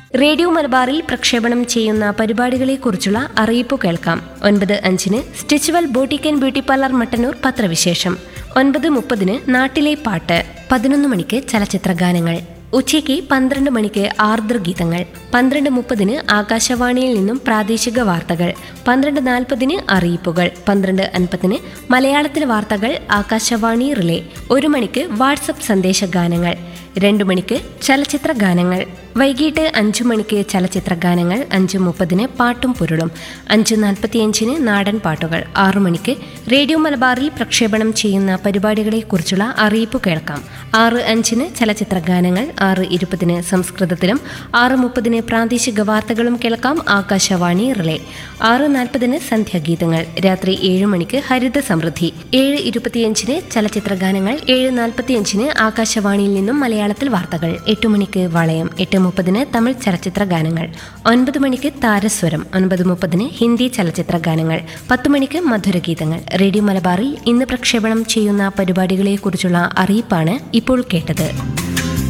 Radio മലബാറിൽ പ്രക്ഷേപണം ചെയ്യുന്ന പരിപാടികളെക്കുറിച്ചുള്ള അറിയിപ്പ് കേൾക്കാം. 9:05 Stitchwell boutique and beauty parlour Mattannur പത്രവിശേഷം. 9:30 നാട്ടിലെ പാട്ട്. 11 മണിക്ക് ചലച്ചിത്ര ഗാനങ്ങൾ. ഉച്ചയ്ക്ക് 12 മണിക്ക് ആർദ്രഗീതങ്ങൾ. 12:30 ആകാശവാണിയിൽ നിന്നും പ്രാദേശിക വാർത്തകൾ. 12:40 അറിയിപ്പുകൾ. 12:50 മലയാളത്തിൽ വാർത്തകൾ ആകാശവാണി റിലേ. 1 മണിക്ക് വാട്സപ്പ് സന്ദേശ ഗാനങ്ങൾ. 2 മണിക്ക് ചലച്ചിത്ര ഗാനങ്ങൾ. വൈകിട്ട് 5 മണിക്ക് ചലച്ചിത്ര ഗാനങ്ങൾ. 5:30 പാട്ടും പൊരുളും. 5:45 നാടൻ പാട്ടുകൾ. 6 മണിക്ക് റേഡിയോ മലബാറിൽ പ്രക്ഷേപണം ചെയ്യുന്ന പരിപാടികളെക്കുറിച്ചുള്ള അറിയിപ്പ് കേൾക്കാം. 6:05 ചലച്ചിത്ര ഗാനങ്ങൾ. 6:20 സംസ്കൃതത്തിലും. 6:30 പ്രാദേശിക വാർത്തകളും കേൾക്കാം ആകാശവാണി റിലേ. 6:40 സന്ധ്യാഗീതങ്ങൾ. രാത്രി 7 മണിക്ക് ഹരിത സമൃദ്ധി. 7:25 ചലച്ചിത്ര ഗാനങ്ങൾ. 7:45 ആകാശവാണിയിൽ നിന്നും മലയാളത്തിൽ വാർത്തകൾ. 8 മണിക്ക് വളയം. 8:30 തമിഴ് ചലച്ചിത്ര ഗാനങ്ങൾ. 9 മണിക്ക് താരസ്വരം. 9:30 ഹിന്ദി ചലച്ചിത്ര ഗാനങ്ങൾ. 10 മണിക്ക് മധുരഗീതങ്ങൾ. റേഡിയോ മലബാറിൽ ഇന്ന് പ്രക്ഷേപണം ചെയ്യുന്ന പരിപാടികളെക്കുറിച്ചുള്ള അറിയിപ്പാണ് ഇപ്പോൾ കേട്ടത്.